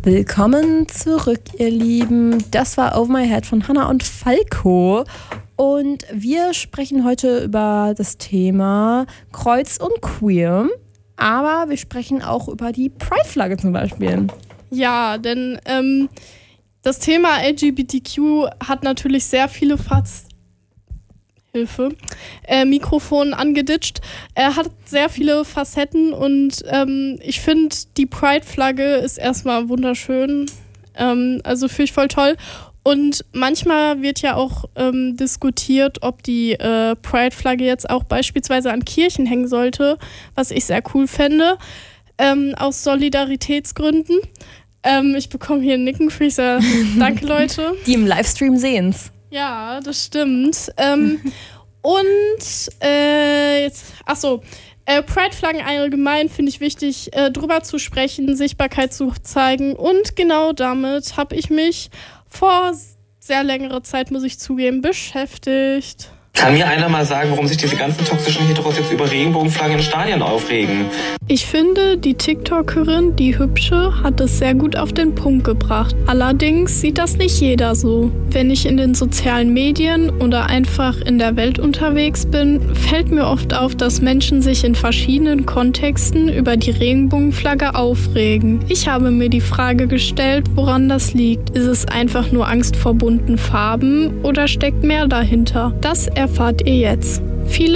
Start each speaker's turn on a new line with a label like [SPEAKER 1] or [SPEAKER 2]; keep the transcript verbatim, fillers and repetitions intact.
[SPEAKER 1] Willkommen zurück, ihr Lieben. Das war Over My Head von Hannah und Falco. Und wir sprechen heute über das Thema Kreuz und Queer. Aber wir sprechen auch über die Pride-Flagge zum Beispiel.
[SPEAKER 2] Ja, denn ähm, das Thema L G B T Q hat natürlich sehr viele Facetten. Hilfe, äh, Mikrofon angeditscht. Er hat sehr viele Facetten und ähm, ich finde, die Pride-Flagge ist erstmal wunderschön. Ähm, also finde ich voll toll. Und manchmal wird ja auch ähm, diskutiert, ob die äh, Pride-Flagge jetzt auch beispielsweise an Kirchen hängen sollte, was ich sehr cool fände, ähm, aus Solidaritätsgründen. Ähm, ich bekomme hier ein Nicken, für ich sehr, danke Leute.
[SPEAKER 1] Die im Livestream sehen's.
[SPEAKER 2] Ja, das stimmt. Ähm, und äh, jetzt, achso, äh, Pride-Flaggen allgemein finde ich wichtig, äh, drüber zu sprechen, Sichtbarkeit zu zeigen. Und genau damit habe ich mich vor sehr längerer Zeit, muss ich zugeben, beschäftigt.
[SPEAKER 3] Kann mir einer mal sagen, warum sich diese ganzen toxischen Heteros jetzt über Regenbogenflaggen in Stadien aufregen?
[SPEAKER 2] Ich finde, die TikTokerin, die Hübsche, hat es sehr gut auf den Punkt gebracht. Allerdings sieht das nicht jeder so. Wenn ich in den sozialen Medien oder einfach in der Welt unterwegs bin, fällt mir oft auf, dass Menschen sich in verschiedenen Kontexten über die Regenbogenflagge aufregen. Ich habe mir die Frage gestellt, woran das liegt. Ist es einfach nur Angst vor bunten Farben oder steckt mehr dahinter? Das erfahrt ihr jetzt. Viele